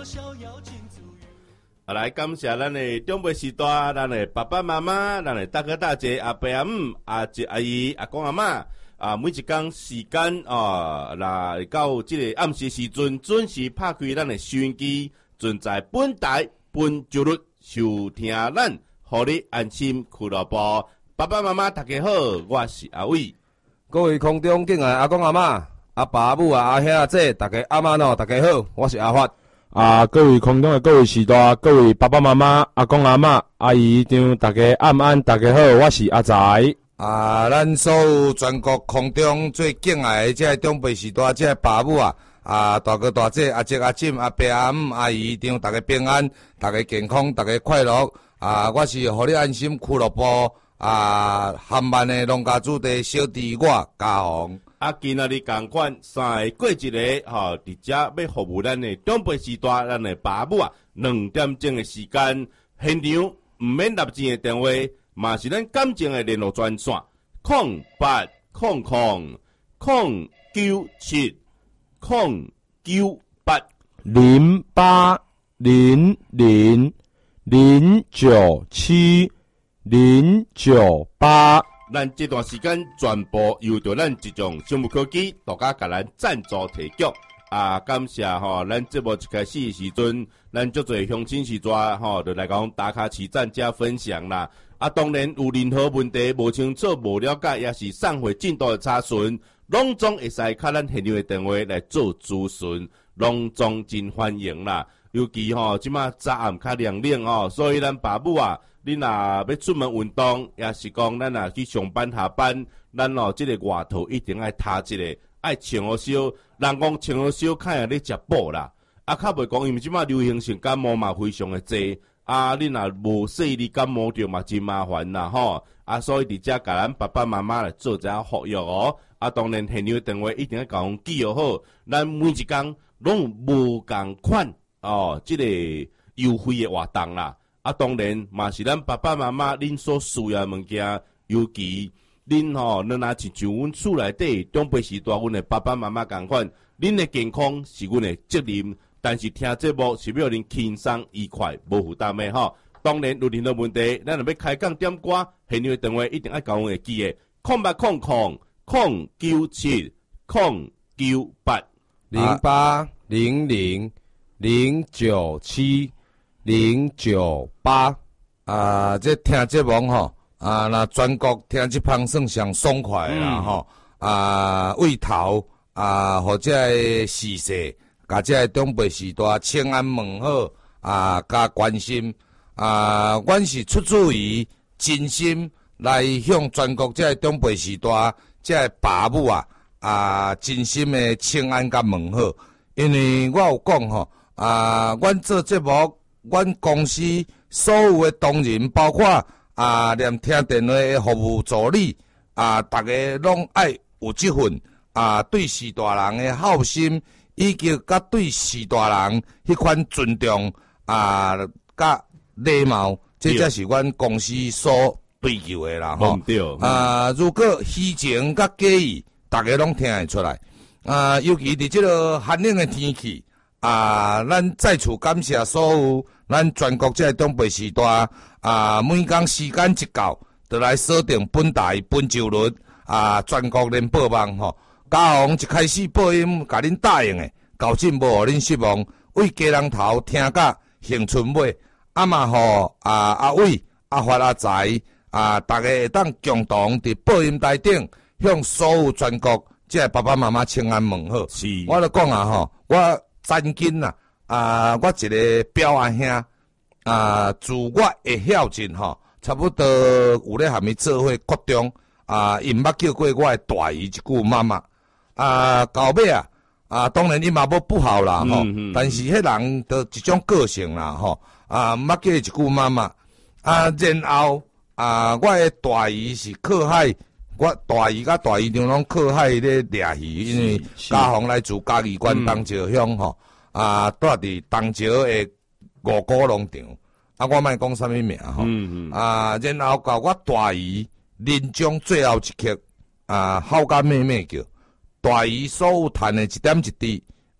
来感谢咱的长辈时代，咱的爸爸妈妈，咱的大哥大姐、阿伯阿姆、阿姐阿姨、阿公阿嬷每一天时间来到这个暗时时阵，准时拍开咱的收音机，准在本台本周日收听咱互你安心俱乐部。爸爸妈妈大家好，我是阿伟。 各位空中敬爱阿公阿嬷、阿爸阿母阿兄阿姐，大家阿妈喏，大家好，我是阿发。 各位空中的各位时代，各位爸爸妈妈、阿公阿嬷、阿姨丈，大家暗安，大家好，我是阿财。 咱所有全国空中最敬爱的这长辈时代，这爸母大哥大姐、阿叔阿婶、阿伯阿姆、阿姨丈，大家平安，大家健康，大家快乐。我是互你安心俱乐部韩漫的农家主的小弟我嘉宏。 今仔日同款3个过一个伫遮要服务咱的长辈时代，咱的爸母2点钟的时间，现场毋免立钱的电话，嘛是咱感情的联络专线0800097098 0800097098。 咱这段时间全部由着咱一种生物科技独家甲咱赞助提供感谢咱节目一开始的时阵，咱足侪乡亲时抓就来讲打卡起赞加分享啦。当然有任何问题无清楚、无了解，也是送货进度的查询，拢总会使靠咱现场的电话来做咨询，拢总真欢迎啦。尤其即马早暗较凉冷所以咱爸母你若要出门运动，也是讲咱去上班下班，咱这个外套一定爱踏一个，爱穿好少。人讲穿好少，看下你食补啦。较袂讲，因为即马流行性感冒嘛非常的济。你若无细粒感冒着嘛真麻烦啦所以伫遮甲咱爸爸妈妈来做一下服务当然现场的电话一定要甲阮记好，咱每一工拢无共款这个优惠的活动啦。当然嘛是咱爸爸妈妈恁所需要的物件，尤其恁恁若是像阮厝内底长辈时代，阮的爸爸妈妈共款，恁的健康是阮的责任，但是听节目是要恁轻松愉快，无负担的当然有任何问题，咱若要开讲点歌，现场的电话一定要甲阮会记的 0800097098。这听节目那全国听这旁算上爽快啦胃头或者时势，甲这长辈时代请安问好加关心阮是出自于真心来向全国这长辈时代这爸母真心的请安甲问好，因为我有讲阮做节目，阮公司所有的同仁，包括连听电话的服务助理大家拢爱有这份对士大人的孝心，以及甲对士大人迄款尊重甲礼貌，这才是阮公司所追求的啦如果虚情甲假意，大家拢听会出来尤其伫这个寒冷的天气咱再次感谢所有咱全国这长辈时代每工时间一到，就来锁定本台本周日全国联播网嘉宏一开始播音，甲恁答应的，到今无互恁失望，为家人头听甲兴趣尾嘛阿伟、阿发、阿财大家会当共同伫播音台顶向所有全国这爸爸妈妈请安问好。我就讲我曾经我一个表阿兄自我会晓劲差不多有咧含伊做伙国中伊毋捌叫过我的大姨一句妈妈到尾当然伊嘛无不好啦但是迄人就一种个性啦毋捌叫伊一句妈妈然后我的大姨是靠海，我大姨甲大姨丈拢靠海咧掠鱼，因为嘉宏来自嘉义县东石乡住伫东石的五股农场我莫讲啥物名然后甲我大姨人中最后一刻好甲妹妹叫大姨所有赚的一点一滴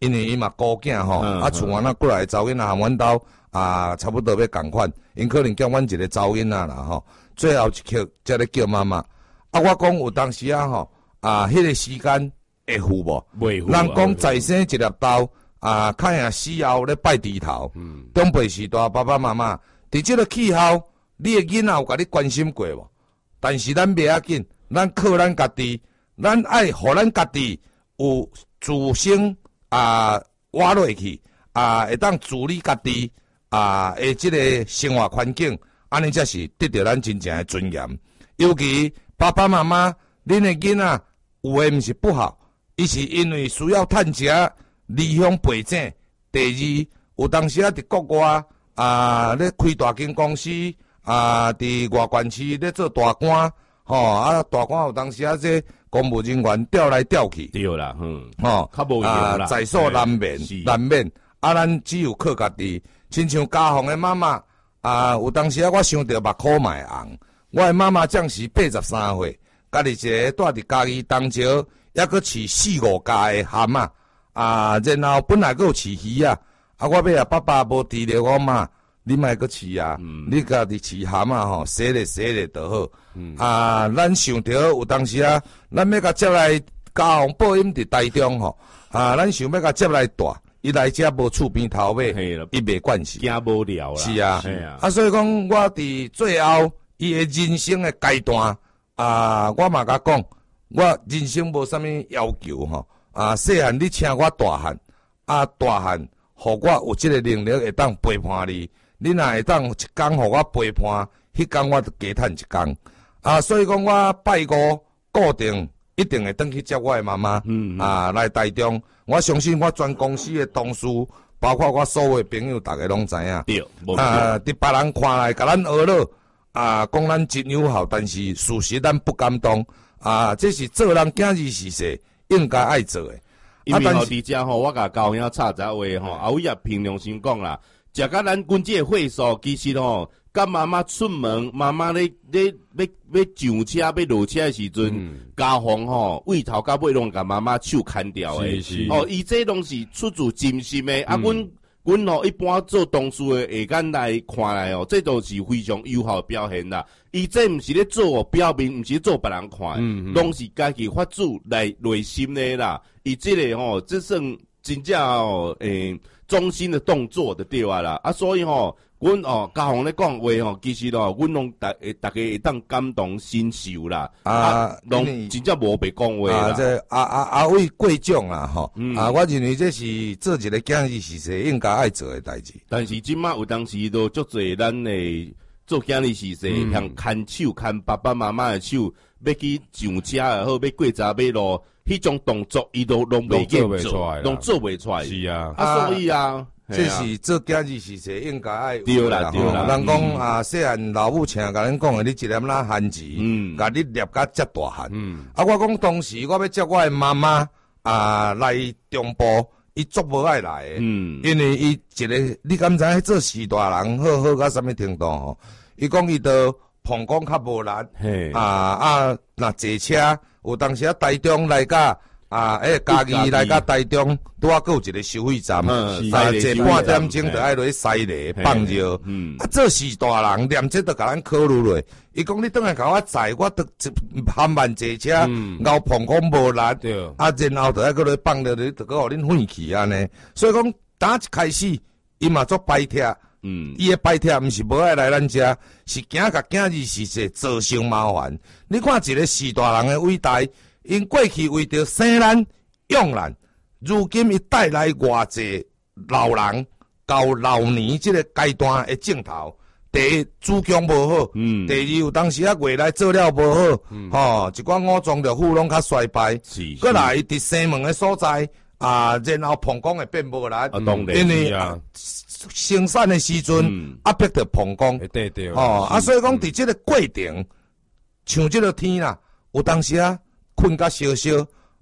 因为伊嘛孤囝吼，厝安那过来查某囡仔含阮兜差不多要共款，因可能叫阮一个查某囡仔啦吼，最后一刻才咧叫妈妈。我讲有当时吼，迄个时间会付无？ 袂付。 人讲再生一粒豆，看下死后咧拜猪头。长辈时代爸爸妈妈，伫即个气候，你的囡仔有甲你关心过无？但是咱袂要紧，咱靠咱家己，咱爱互咱家己有自身活落去，会当自理家己的即个生活环境，安尼才是得到咱真正的尊严。尤其爸爸妈妈，恁的囡仔有诶毋是不好，伊是因为需要趁食离乡背井。第二，有当时伫国外咧开大间公司，伫外县市咧做大官，大官有当时这公务人员调来调去， 对啦， 较无用啦，在所难免，咱只有靠家己。亲像家访的妈妈，有当时我想到目眶卖红。我的妈妈将是83岁，家己一个住伫家己东桥，还佫饲4-5家的蛤蟆，然后本来佫有饲鱼我尾爸爸无伫咧，我妈，你莫佫饲你家己饲蛤蟆吼，洗咧就好。咱想到有当时咱要甲接来家访报应伫台中吼，咱想要甲接来带，伊来遮无厝边头尾，伊袂惯势， 惊无聊啦。 是所以讲我伫最后。伊诶人生诶阶段，我嘛甲讲，我人生无啥物要求吼，细汉你请我大汉，大汉，互我有即个能力会当陪伴你，你若会当一工互我陪伴，迄工我就加趁一工，所以讲我拜五固定一定会转去接我诶妈妈，来台中，我相信我全公司诶同事，包括我所有朋友，逐个拢知影， 对， 伫别人看来甲咱学了。讲咱真友好，但是事实咱不敢当。这是做人今日时势应该爱做的。 因为伫遮我甲高兄插一下话阿伟也凭良心讲啦，食甲咱阮这个会所，其实甲妈妈出门，妈妈咧要上车要落车的时阵，家访位头到尾拢甲妈妈手牵掉的。伊这拢是出自真心的。阮一般做同事的下眼来看来这都是非常友好的表现啦。伊这毋是咧做表面，毋是做别人看，拢是家己发自内心的啦。伊这个这算真正忠心的动作就对啦。所以阮家访咧讲话其实阮拢大家会当感动心受啦。拢真正无白讲话啦。 这阿伟过奖啦我认为这是做一个今日时势应该爱做的代志。 但是即马有当时都足侪咱诶做今日时势，像牵手牵爸爸妈妈的手，要去上车也好，要过闸马路，迄种动作伊都拢袂做，拢做袂出来。是所以这是做今日时势应该爱有对啦。 人讲细汉老母亲甲咱讲的，你一粒仔番薯，甲你捏甲遮大汉。我讲当时我要接我的妈妈来中部，伊足无爱来的，因为伊一个你敢知做士大人好到什么程度吼？伊讲伊都膀胱较无力，若坐车有当时台中来甲。家己来甲台中，拄啊，佫有一个收费站，坐半点钟就爱落去西螺放尿。做士大人，连这都甲咱考虑落。伊讲你等下甲我载，我得含慢坐车，后膀胱无力，然后就爱佫落放尿，就佫互恁废去安尼。所以讲，打一开始，伊嘛做摆帖，伊的摆帖毋是无爱来咱遮，是惊甲今日时势造成麻烦。你看一个士大人的伟大。因过去为着生咱养咱，如今伊带来偌济老人到老年这个阶段的镜头。第一，主强无好；第二，有当时未来做了无好，一寡武装着富拢较衰败。过来伫生门的所在然后膀胱会变无力，因为生产的时阵压迫着膀胱。所以讲伫这个过程，像这个天啦，有当时困甲烧烧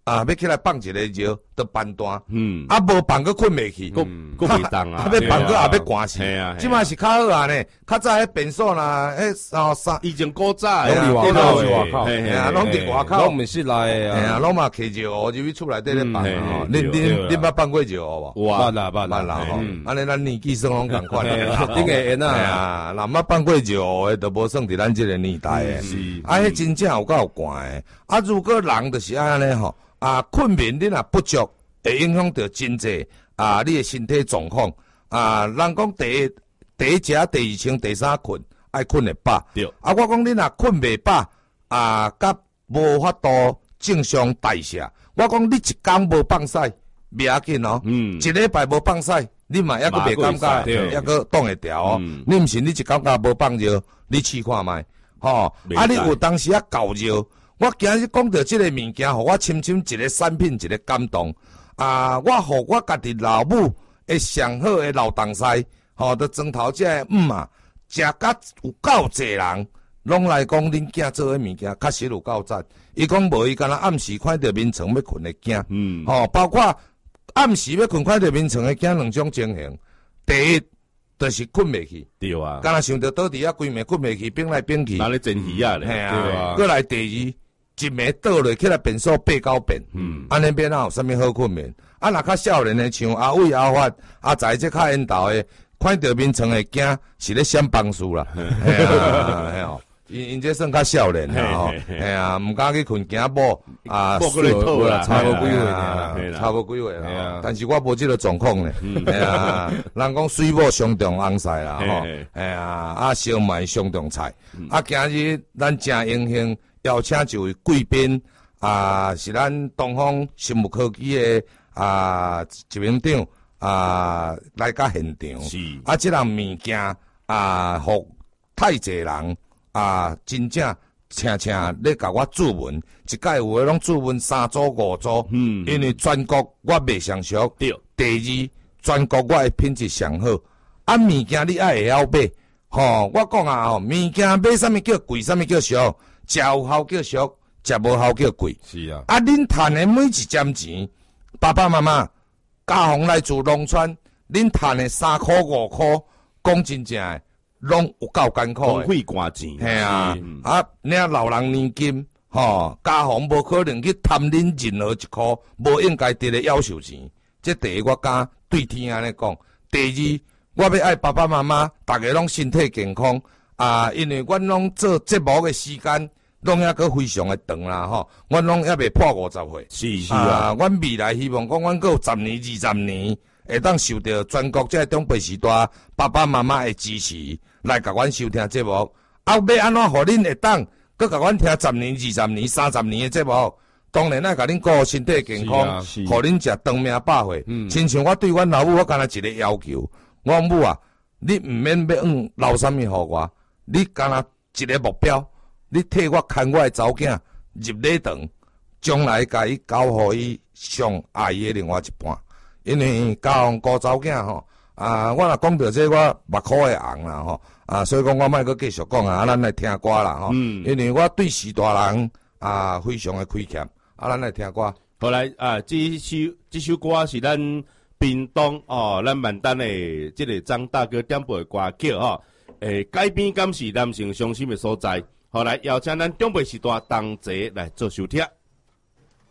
要起来放一个尿，就办单， 嗯， 啊无放佫困袂去， 佫袂当啊， 要放佫也要关死，即摆是较好啊呢，较早迄便所啦，迄以前古早拢伫外口， 拢伫外口， 拢毋是来诶啊，拢嘛摕尿蚵入去厝内底咧放啊，恁捌放过尿蚵无？ 捌啦， 吼，安尼咱年纪算拢共款诶， 顶个缘啊，若捌放过尿蚵诶，都无算伫咱即个年代诶，啊，迄真正有够有寒诶，啊，如果人就是安尼吼。啊，困眠你若不足，会影响到真济啊，你的身体状况啊。人讲第一食，第二穿，第三困，爱困会饱。 对。 啊，我讲你若困袂饱啊，甲无法度正常代谢。我讲你一工无放屎，袂要紧哦。一礼拜无放屎，你嘛抑阁袂感觉，抑阁挡会调哦。你毋是你一感觉无放尿，你试看觅，吼。啊，你有当时啊够尿。我今日讲到即个物件，互我深深一个产品，一个感动啊！我互我家己老母会上好诶老东西，吼，都庄头遮诶啊，食甲有够济人，拢来讲恁囝做诶物件，确实有够赞。伊讲无伊敢若暗时看到眠床要困诶囝，吼，包括暗时要困看到眠床诶囝两种情形。第一，就是困袂去， 对啊， 敢若想着倒伫遐规暝困袂去，变来变去， 哪咧真鱼啊咧， 对啊。过来第二。一暝倒落起来便所爬到遍，安尼变哪有啥物好困眠？啊，若较少年诶，像阿伟、阿发、阿财即较缘投诶，看到眠床诶囝是咧闪帮助啦，嘿哦，因这算较少年啦吼，嘿啊，毋敢去困囝某啊， 过来套啦， 差无几岁啦，差无几岁啦，但是我无即个状况咧，嘿啊，人讲水某上重红菜啦吼，嘿啊，啊烧麦上重菜，啊今日咱真荣幸。邀请一位贵宾啊，是咱东方生物科技的执行长来到现场。 是啊，即样物件互太侪人真正咧甲我注文，一届有诶拢注文3组5组，因为全国我袂上俗。对，第二全国我诶品质上好，啊物件你爱会晓买，吼，我讲啊吼，物件买啥物叫贵，啥物叫俗。食有效叫俗，食无效叫贵。 是啊， 啊，恁赚的每一针钱，爸爸妈妈家父来自农村，恁赚的3块5块，讲真正的，拢有够艰苦的。 浪费汗钱。 嘿啊，啊，领老人年金，吼，家父无可能去贪恁任何一块无应该得的夭寿钱。这第一，我敢对天安尼讲；第二，我要爱爸爸妈妈，大家拢身体健康啊，因为阮拢做节目的时间。拢抑个非常的长啦吼，阮拢抑未破50岁。 是啊， 阮未来希望讲，阮阁有10年、20年，会当受到全国这中北时代爸爸妈妈的支持，来甲阮收听节目。啊，要安怎互恁会当，阁甲阮听10年、20年、30年的节目？当然，咱甲恁顾身体健康，互恁食长命百岁。亲像我对阮老母，我干那一个要求，我母啊，你毋免要留啥物互我，你干那一个目标。你替我牵我的查某囝入礼堂，将来甲伊交互伊上爱伊的另外一半。因为交顾查某囝吼，我若讲到这我目眶会红啦吼，所以讲我莫阁继续讲啊，咱来听歌啦吼。因为我对时大人非常的亏欠，咱来听歌。 后来这首歌是咱屏东哦，咱万丹的这个张大哥点播的歌曲吼，改编敢是男性伤心的所在。后来邀请咱中北时代同齐来做收听。